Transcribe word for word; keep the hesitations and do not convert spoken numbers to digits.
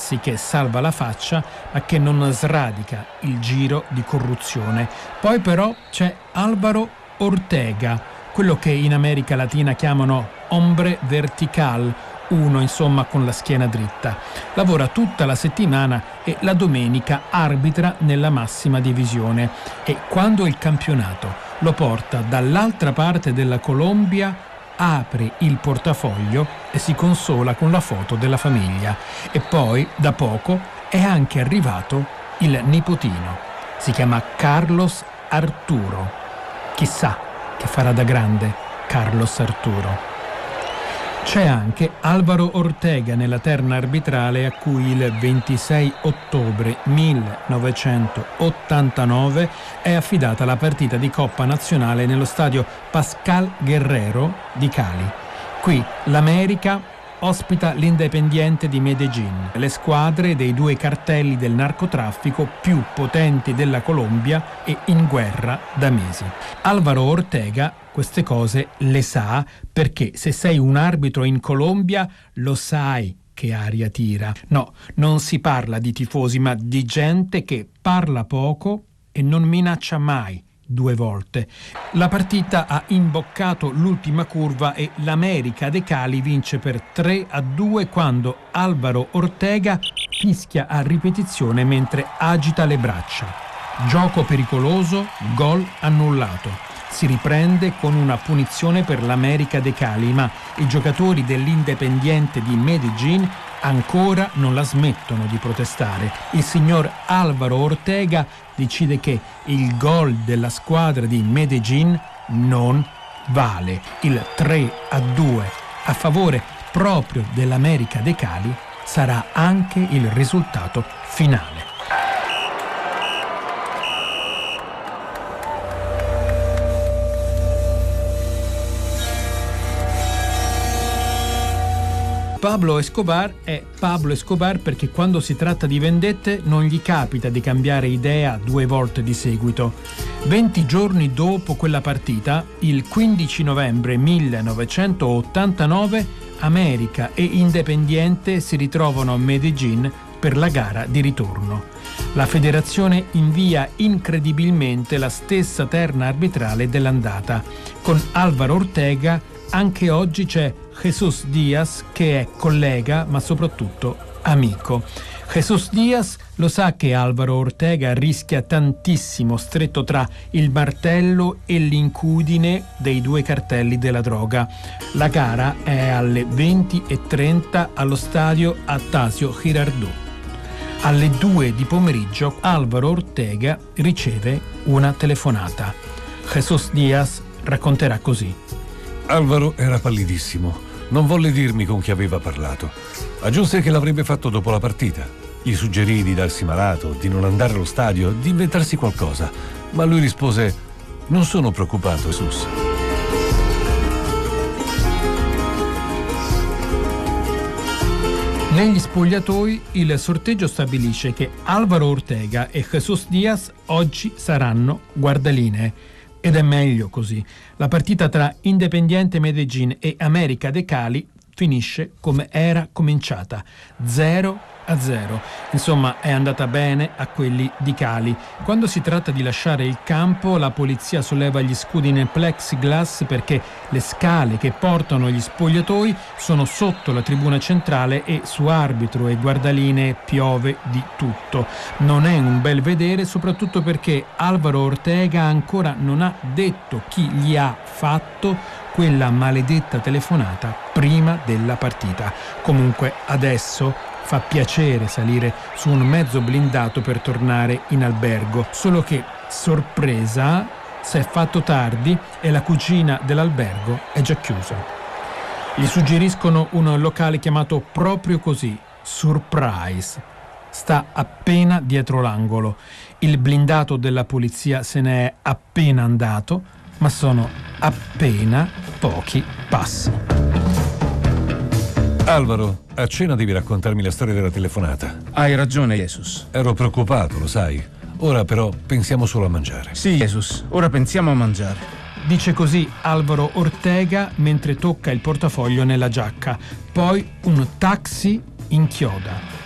Rossi che salva la faccia ma che non sradica il giro di corruzione. Poi però c'è Álvaro Ortega, quello che in America Latina chiamano hombre vertical, uno insomma con la schiena dritta. Lavora tutta la settimana e la domenica arbitra nella massima divisione, e quando il campionato lo porta dall'altra parte della Colombia apre il portafoglio e si consola con la foto della famiglia. E poi, da poco, è anche arrivato il nipotino. Si chiama Carlos Arturo. Chissà che farà da grande Carlos Arturo. C'è anche Álvaro Ortega nella terna arbitrale, a cui il ventisei ottobre millenovecentottantanove è affidata la partita di Coppa Nazionale nello stadio Pascal Guerrero di Cali. Qui l'América ospita l'Independiente di Medellín, le squadre dei due cartelli del narcotraffico più potenti della Colombia e in guerra da mesi. Álvaro Ortega queste cose le sa, perché se sei un arbitro in Colombia lo sai che aria tira. No, non si parla di tifosi, ma di gente che parla poco e non minaccia mai due volte. La partita ha imboccato l'ultima curva e l'América de Cali vince per tre a due quando Álvaro Ortega fischia a ripetizione mentre agita le braccia. Gioco pericoloso, gol annullato. Si riprende con una punizione per l'América de Cali, ma i giocatori dell'Independiente di Medellín ancora non la smettono di protestare. Il signor Álvaro Ortega decide che il gol della squadra di Medellín non vale. Il tre a due a favore proprio dell'América de Cali sarà anche il risultato finale. Pablo Escobar è Pablo Escobar perché quando si tratta di vendette non gli capita di cambiare idea due volte di seguito. venti giorni dopo quella partita, il quindici novembre millenovecentottantanove, América e Independiente si ritrovano a Medellín per la gara di ritorno. La federazione invia incredibilmente la stessa terna arbitrale dell'andata. Con Álvaro Ortega anche oggi c'è Jesús Díaz, che è collega ma soprattutto amico. Jesús Díaz lo sa che Álvaro Ortega rischia tantissimo, stretto tra il martello e l'incudine dei due cartelli della droga. La gara è alle venti e trenta allo stadio Atanasio Girardot. Alle due di pomeriggio Álvaro Ortega riceve una telefonata. Jesús Díaz racconterà così. Álvaro era pallidissimo. Non volle dirmi con chi aveva parlato. Aggiunse che l'avrebbe fatto dopo la partita. Gli suggerì di darsi malato, di non andare allo stadio, di inventarsi qualcosa. Ma lui rispose: non sono preoccupato, Jesús. Negli spogliatoi il sorteggio stabilisce che Álvaro Ortega e Jesús Díaz oggi saranno guardalinee. Ed è meglio così. La partita tra Independiente Medellín e América de Cali finisce come era cominciata, zero a zero. Insomma, è andata bene a quelli di Cali. Quando si tratta di lasciare il campo, la polizia solleva gli scudi nel plexiglass perché le scale che portano gli spogliatoi sono sotto la tribuna centrale e su arbitro e guardalinee piove di tutto. Non è un bel vedere, soprattutto perché Álvaro Ortega ancora non ha detto chi gli ha fatto quella maledetta telefonata prima della partita. Comunque adesso fa piacere salire su un mezzo blindato per tornare in albergo, solo che, sorpresa, si è fatto tardi e la cucina dell'albergo è già chiusa. Gli suggeriscono un locale chiamato proprio così, Surprise. Sta appena dietro l'angolo. Il blindato della polizia se ne è appena andato, ma sono appena pochi passi. Álvaro, a cena devi raccontarmi la storia della telefonata. Hai ragione, Jesús. Ero preoccupato, lo sai. Ora però pensiamo solo a mangiare. Sì, Jesús, ora pensiamo a mangiare. Dice così Álvaro Ortega mentre tocca il portafoglio nella giacca. Poi un taxi inchioda.